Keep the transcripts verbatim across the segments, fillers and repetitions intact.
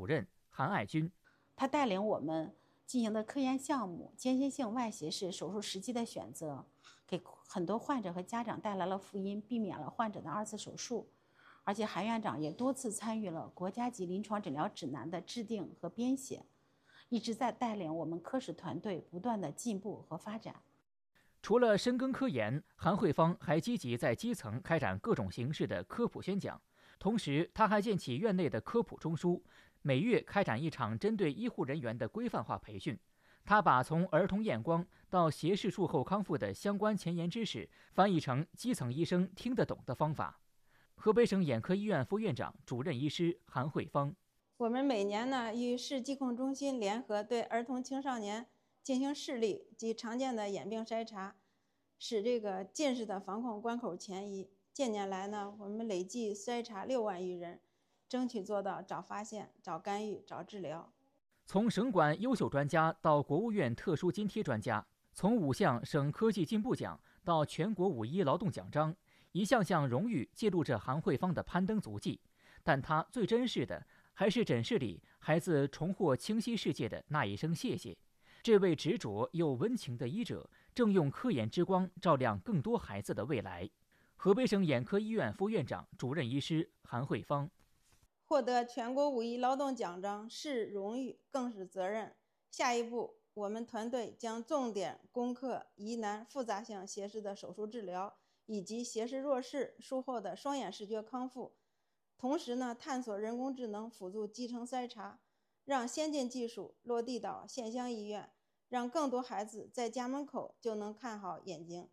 主任韩爱军。 他带领我们进行的科研项目，间歇性外斜视手术时机的选择，给很多患者和家长带来了福音，避免了患者的二次手术。而且韩院长也多次参与了国家级临床诊疗指南的制定和编写，一直在带领我们科室团队不断的进步和发展。 除了深耕科研，韩慧芳还积极在基层开展各种形式的科普宣讲，同时他还建起院内的科普中枢，每月开展一场针对医护人员的规范化培训。他把从儿童验光到斜视术后康复的相关前沿知识翻译成基层医生听得懂的方法。河北省眼科医院副院长、主任医师韩慧芳： 我们每年呢与市疾控中心联合对儿童青少年进行视力及常见的眼病筛查，使这个近视的防控关口前移。近年来呢，我们累计筛查六万余人，争取做到早发现、早干预、早治疗。 从省管优秀专家到国务院特殊津贴专家，从五项省科技进步奖到全国五一劳动奖章，一项项荣誉记录着韩慧芳的攀登足迹。但她最珍视的还是诊室里孩子重获清晰世界的那一声谢谢。这位执着又温情的医者，正用科研之光照亮更多孩子的未来。河北省眼科医院副院长、主任医师韩慧芳： 获得全国五一劳动奖章是荣誉，更是责任。下一步，我们团队将重点攻克疑难复杂性斜视的手术治疗，以及斜视弱视术后的双眼视觉康复。同时呢，探索人工智能辅助基层筛查，让先进技术落地到县乡医院，让更多孩子在家门口就能看好眼睛。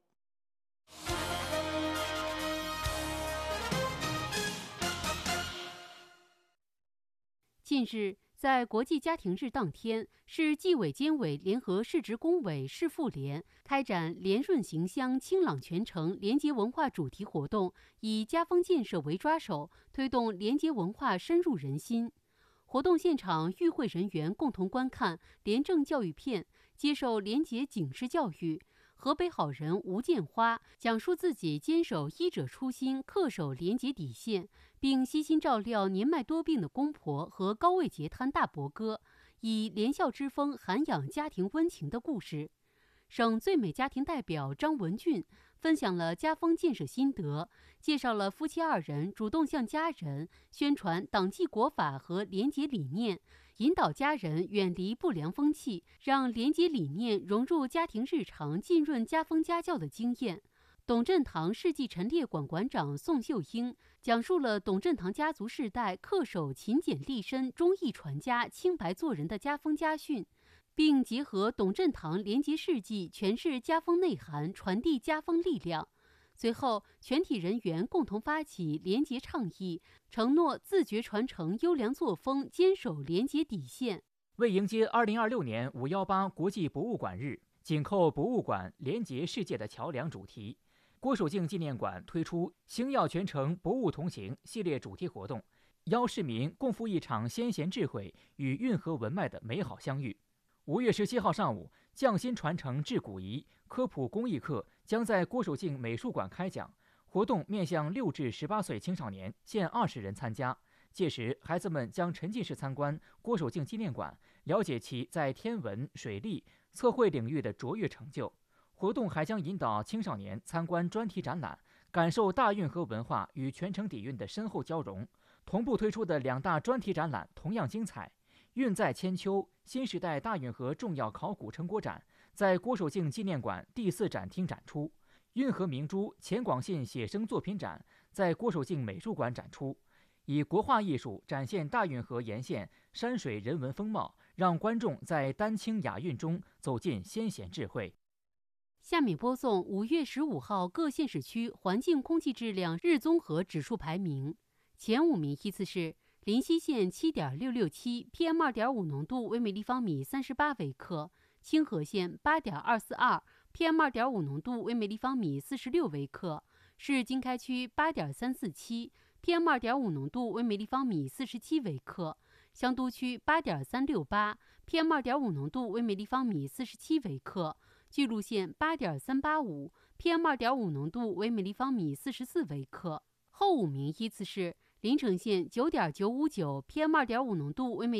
近日，在国际家庭日当天，市纪委监委联合市职工委、市妇联开展连润形乡、清朗全城廉洁文化主题活动，以家风建设为抓手，推动廉洁文化深入人心。活动现场，与会人员共同观看廉政教育片，接受廉洁警示教育。河北好人吴建花讲述自己坚守医者初心、恪守廉洁底线，并悉心照料年迈多病的公婆和高位截瘫大伯哥，以廉孝之风涵养家庭温情的故事。省最美家庭代表张文俊分享了家风建设心得，介绍了夫妻二人主动向家人宣传党纪国法和廉洁理念，引导家人远离不良风气，让廉洁理念融入家庭日常，浸润家风家教的经验。董振堂世纪陈列馆馆长宋秀英讲述了董振堂家族世代恪守勤俭立身、忠义传家、清白做人的家风家训，并结合董振堂廉洁事迹诠释家风内涵，传递家风力量。随后，全体人员共同发起廉洁倡议，承诺自觉传承优良作风，坚守廉洁底线。 为迎接二零二六年五一八国际博物馆日，紧扣博物馆廉洁世界的桥梁主题，郭守敬纪念馆推出“星耀全城博物同行”系列主题活动，邀市民共赴一场先贤智慧与运河文脉的美好相遇。五月十七号上午，匠心传承制古仪科普公益课将在郭守敬美术馆开讲。活动面向六至十八岁青少年，限二十人参加。届时，孩子们将沉浸式参观郭守敬纪念馆，了解其在天文、水利、测绘领域的卓越成就。活动还将引导青少年参观专题展览，感受大运河文化与全城底蕴的深厚交融。同步推出的两大专题展览同样精彩。运在千秋新时代大运河重要考古成果展在郭守敬纪念馆第四展厅展出，运河明珠钱广信写生作品展在郭守敬美术馆展出，以国画艺术展现大运河沿线山水人文风貌，让观众在丹青雅韵中走进先贤智慧。 下面播送五月十五号各县市区环境空气质量日综合指数排名，前五名依次是临溪县 七点六六七 P M 二点五 浓度为每立方米三十八微克，清河县 八点二四二 P M 二点五 浓度为每立方米四十六微克，市经开区 八点三四七 P M 二点五 浓度为每立方米四十七微克，香都区 八点三六八 P M 二点五 浓度为每立方米四十七微克，巨鹿县 八点三八五 P M 二点五 浓度为每立方米四十四微克。后五名依次是临城县 九点九五九 P M 二点五 浓度为每